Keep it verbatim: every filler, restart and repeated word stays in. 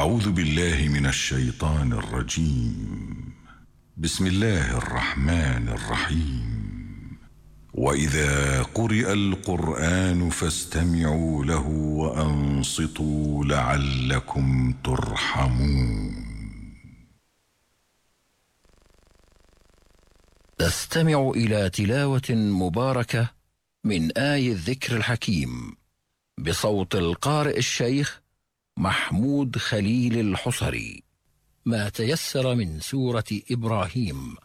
أعوذ بالله من الشيطان الرجيم. بسم الله الرحمن الرحيم. وإذا قرئ القرآن فاستمعوا له وأنصتوا لعلكم ترحمون. تستمع إلى تلاوة مباركة من آي الذكر الحكيم بصوت القارئ الشيخ محمود خليل الحصري. ما تيسر من سورة إبراهيم.